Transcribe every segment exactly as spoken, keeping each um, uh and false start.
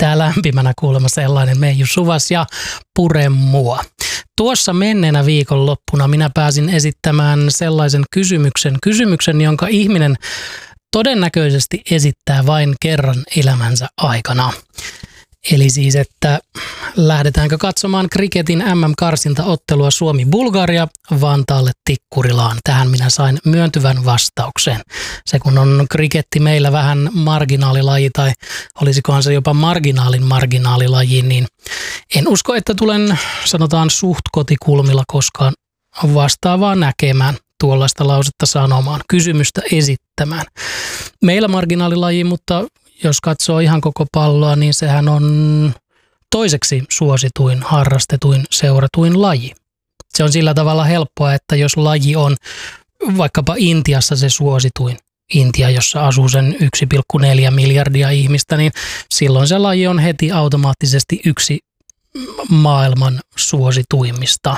pitää lämpimänä kuulemma sellainen Meiju Suvas ja Pure mua. Tuossa menneenä viikonloppuna minä pääsin esittämään sellaisen kysymyksen, kysymyksen, jonka ihminen todennäköisesti esittää vain kerran elämänsä aikana. Eli siis, että lähdetäänkö katsomaan kriketin M M-karsintaottelua Suomi-Bulgaria Vantaalle Tikkurilaan. Tähän minä sain myöntyvän vastauksen. Se kun on kriketti meillä vähän marginaalilaji tai olisikohan se jopa marginaalin marginaalilaji, niin en usko, että tulen sanotaan suht kotikulmilla koskaan vastaavaa näkemään, tuollaista lausetta sanomaan, kysymystä esittämään. Meillä marginaalilaji, mutta jos katsoo ihan koko palloa, niin sehän on toiseksi suosituin, harrastetuin, seuratuin laji. Se on sillä tavalla helppoa, että jos laji on vaikkapa Intiassa se suosituin, Intia, jossa asuu sen yksi pilkku neljä miljardia ihmistä, niin silloin se laji on heti automaattisesti yksi maailman suosituimmista.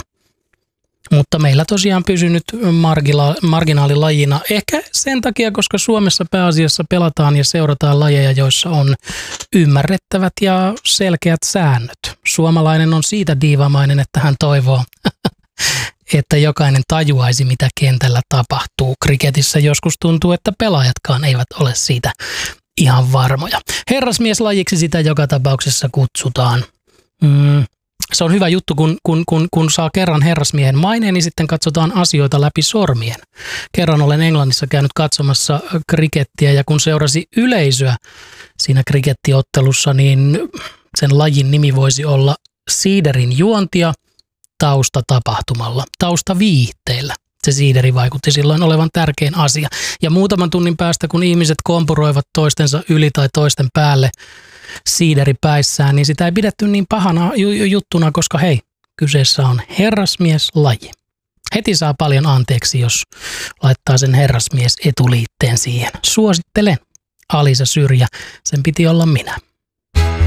Mutta meillä tosiaan pysynyt margila- marginaalilajina ehkä sen takia, koska Suomessa pääasiassa pelataan ja seurataan lajeja, joissa on ymmärrettävät ja selkeät säännöt. Suomalainen on siitä diivamainen, että hän toivoo, että jokainen tajuaisi, mitä kentällä tapahtuu. Kriketissä joskus tuntuu, että pelaajatkaan eivät ole siitä ihan varmoja. Herrasmieslajiksi sitä joka tapauksessa kutsutaan. Mm. Se on hyvä juttu, kun, kun, kun, kun saa kerran herrasmiehen maineen, niin sitten katsotaan asioita läpi sormien. Kerran olen Englannissa käynyt katsomassa krikettiä ja kun seurasi yleisöä siinä krikettiottelussa, niin sen lajin nimi voisi olla siiderin juontia taustatapahtumalla, taustaviihteillä. Se siideri vaikutti silloin olevan tärkein asia. Ja muutaman tunnin päästä, kun ihmiset kompuroivat toistensa yli tai toisten päälle siideri päissään, niin sitä ei pidetty niin pahana juttuna, koska hei, kyseessä on herrasmieslaji. Heti saa paljon anteeksi, jos laittaa sen herrasmies etuliitteen siihen. Suosittelen. Alisa Syrjä, sen piti olla minä.